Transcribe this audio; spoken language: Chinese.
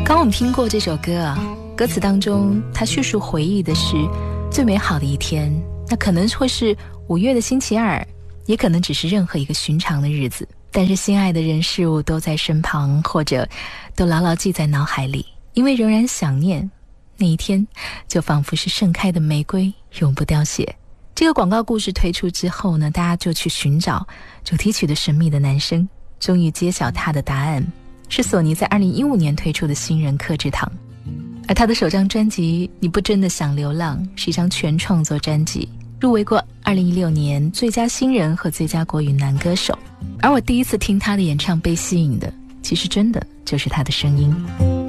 刚我们听过这首歌啊，歌词当中它叙述回忆的是最美好的一天，那可能会是5月的星期二，也可能只是任何一个寻常的日子，但是心爱的人事物都在身旁，或者都牢牢记在脑海里，因为仍然想念那一天，就仿佛是盛开的玫瑰，永不凋谢。这个广告故事推出之后呢，大家就去寻找主题曲的神秘的男生，终于揭晓他的答案，是索尼在2015年推出的新人柯智堂。而他的首张专辑《你不真的想流浪》是一张全创作专辑，入围过2016年最佳新人和最佳国语男歌手。而我第一次听他的演唱被吸引的，其实真的就是他的声音。